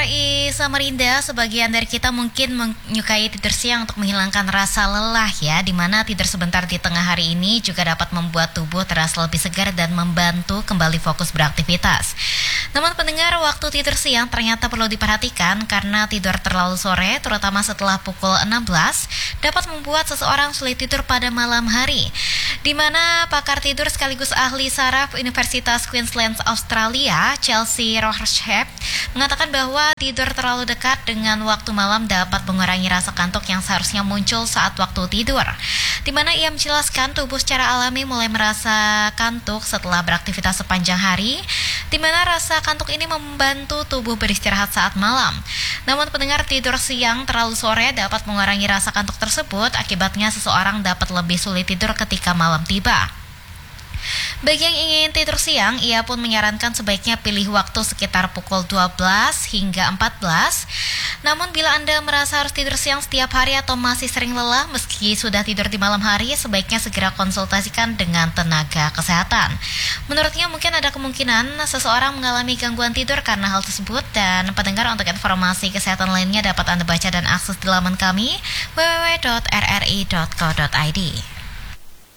RRI Samarinda, sebagian dari kita mungkin menyukai tidur siang untuk menghilangkan rasa lelah ya, dimana tidur sebentar di tengah hari ini juga dapat membuat tubuh terasa lebih segar dan membantu kembali fokus beraktivitas. Namun pendengar, waktu tidur siang ternyata perlu diperhatikan karena tidur terlalu sore, terutama setelah pukul 16, dapat membuat seseorang sulit tidur pada malam hari. Di mana pakar tidur sekaligus ahli saraf Universitas Queensland Australia, Chelsea Rohrschep, mengatakan bahwa tidur terlalu dekat dengan waktu malam dapat mengurangi rasa kantuk yang seharusnya muncul saat waktu tidur. Di mana ia menjelaskan tubuh secara alami mulai merasa kantuk setelah beraktivitas sepanjang hari, di mana rasa kantuk ini membantu tubuh beristirahat saat malam. Namun pendengar, tidur siang terlalu sore dapat mengurangi rasa kantuk tersebut, akibatnya seseorang dapat lebih sulit tidur ketika malam tiba. Bagi yang ingin tidur siang, ia pun menyarankan sebaiknya pilih waktu sekitar pukul 12 hingga 14. Namun bila Anda merasa harus tidur siang setiap hari atau masih sering lelah meski sudah tidur di malam hari, sebaiknya segera konsultasikan dengan tenaga kesehatan. Menurutnya mungkin ada kemungkinan seseorang mengalami gangguan tidur karena hal tersebut. Dan pendengar, untuk informasi kesehatan lainnya dapat Anda baca dan akses di laman kami www.rri.co.id.